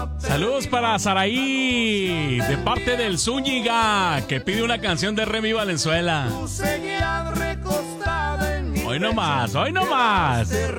Saludos para Saraí, de parte del Zúñiga, que pide una canción de Remy Valenzuela. Hoy no más, hoy no más.